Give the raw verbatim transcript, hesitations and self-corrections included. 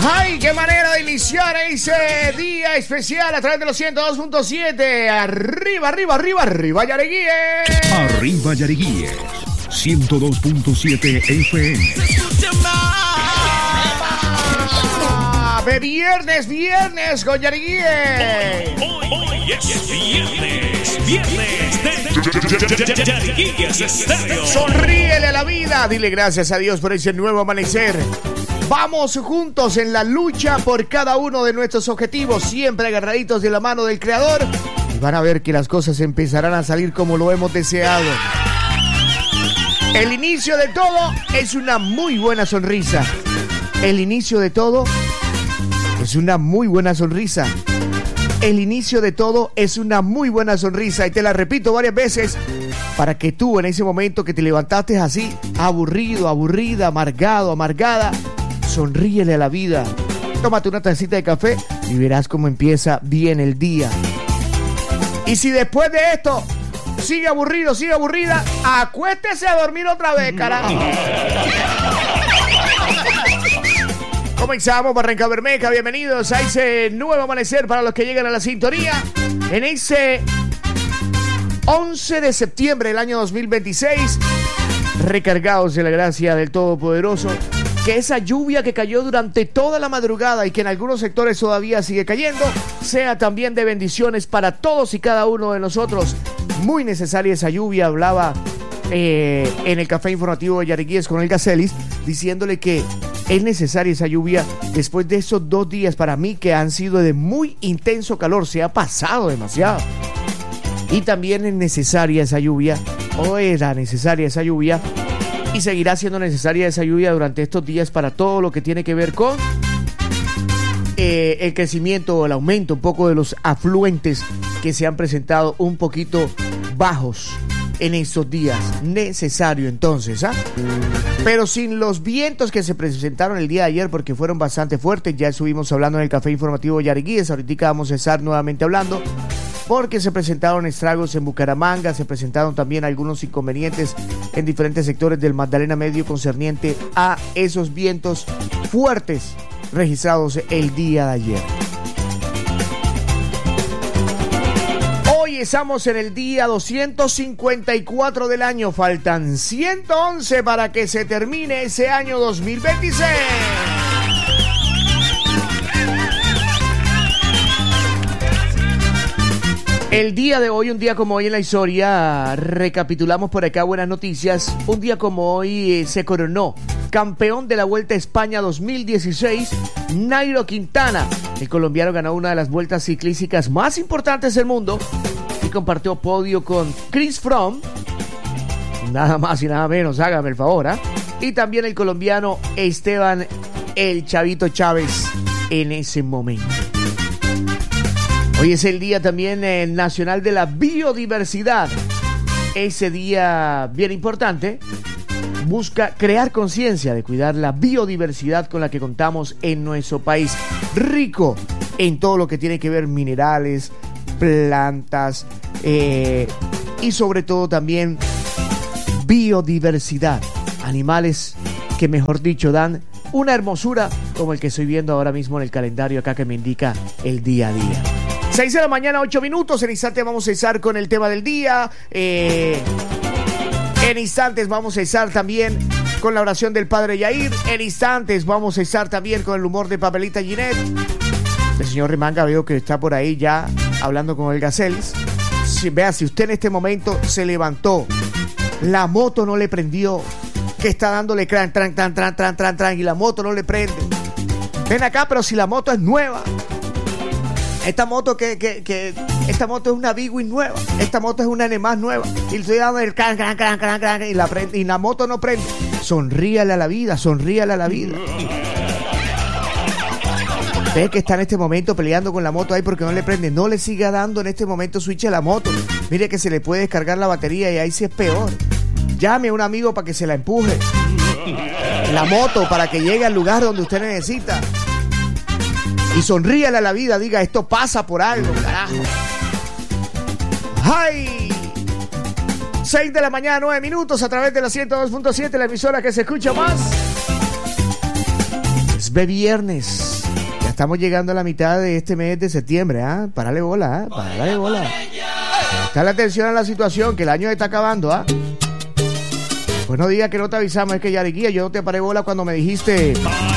¡Ay, qué manera de iniciar ese día especial a través de los ciento dos punto siete! ¡Arriba, arriba, arriba, arriba, Yariguíes! Arriba, Yariguíes. ciento dos punto siete F M. ¡Ah! ¡De viernes, viernes con Yariguíes! Hoy, hoy, hoy es viernes, viernes de Yariguíes Estéreo. Sonríele a la vida, dile gracias a Dios por ese nuevo amanecer. Vamos juntos en la lucha por cada uno de nuestros objetivos, siempre agarraditos de la mano del Creador, y van a ver que las cosas empezarán a salir como lo hemos deseado. El inicio de todo es una muy buena sonrisa. El inicio de todo es una muy buena sonrisa. El inicio de todo es una muy buena sonrisa. Y te la repito varias veces para que tú en ese momento que te levantaste así, aburrido, aburrida, amargado, amargada, sonríele a la vida. Tómate una tacita de café y verás cómo empieza bien el día. Y si después de esto sigue aburrido, sigue aburrida, acuéstese a dormir otra vez, carajo. Comenzamos Barranca Bermeja, bienvenidos a ese nuevo amanecer para los que llegan a la sintonía en ese once de septiembre del año dos mil veintiséis, recargados de la gracia del Todopoderoso. Que esa lluvia que cayó durante toda la madrugada y que en algunos sectores todavía sigue cayendo, sea también de bendiciones para todos y cada uno de nosotros. Muy necesaria esa lluvia, hablaba eh, en el café informativo de Yariguíes con el Gacelis, diciéndole que es necesaria esa lluvia después de esos dos días para mí que han sido de muy intenso calor, se ha pasado demasiado. Y también es necesaria esa lluvia, o era necesaria esa lluvia, y seguirá siendo necesaria esa lluvia durante estos días para todo lo que tiene que ver con eh, el crecimiento o el aumento un poco de los afluentes que se han presentado un poquito bajos en estos días. Necesario entonces, ¿ah? Pero sin los vientos que se presentaron el día de ayer, porque fueron bastante fuertes, ya estuvimos hablando en el café informativo Yariguíes, ahorita vamos a estar nuevamente hablando, porque se presentaron estragos en Bucaramanga, se presentaron también algunos inconvenientes en diferentes sectores del Magdalena Medio concerniente a esos vientos fuertes registrados el día de ayer. Hoy estamos en el día doscientos cincuenta y cuatro del año, faltan ciento once para que se termine ese año dos mil veintiséis. El día de hoy, un día como hoy en la historia, recapitulamos por acá buenas noticias. Un día como hoy eh, se coronó campeón de la Vuelta a España dos mil dieciséis, Nairo Quintana. El colombiano ganó una de las vueltas ciclísticas más importantes del mundo y compartió podio con Chris Froome, nada más y nada menos, hágame el favor, ¿eh? Y también el colombiano Esteban El Chavito Chávez en ese momento. Hoy es el día también eh, nacional de la biodiversidad. Ese día bien importante busca crear conciencia de cuidar la biodiversidad con la que contamos en nuestro país, rico en todo lo que tiene que ver minerales, plantas eh, y sobre todo también biodiversidad, animales que mejor dicho dan una hermosura como el que estoy viendo ahora mismo en el calendario acá que me indica el día a día. seis de la mañana, ocho minutos. En instantes vamos a estar con el tema del día. Eh, en instantes vamos a estar también con la oración del Padre Yair. En instantes vamos a estar también con el humor de Papelita Ginette. El señor Remanga veo que está por ahí ya hablando con el Gacelis. Si, vea, si usted en este momento se levantó, la moto no le prendió, que está dándole tran, tran, tran, tran, tran, tran, tran, y la moto no le prende. Ven acá, pero si la moto es nueva. Esta moto que, que, que esta moto es una Big Wing nueva, esta moto es una N más nueva, y le estoy dando el cran, cran, cran, cran, cran, y la prende, y la moto no prende. Sonríale a la vida, sonríale a la vida. Ve que está en este momento peleando con la moto ahí porque no le prende, no le siga dando en este momento switch a la moto. Mire que se le puede descargar la batería y ahí sí es peor. Llame a un amigo para que se la empuje la moto para que llegue al lugar donde usted necesita. Y sonríale a la vida, diga, esto pasa por algo, carajo. ¡Ay! seis de la mañana, nueve minutos, a través de la ciento dos punto siete, la emisora que se escucha más. Es de viernes. estamos llegando a la mitad de este mes de septiembre, ¿ah? Párale bola, ¿ah? Párale bola. Dale atención a la situación, que el año está acabando, ¿ah? Pues no digas que no te avisamos, es que Yariquía, yo no te paré bola cuando me dijiste...